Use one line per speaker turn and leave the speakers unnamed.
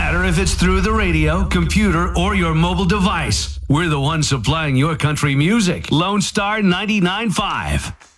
matter if it's through the radio, computer, or your mobile device. We're the ones supplying your country music. Lone Star 99.5.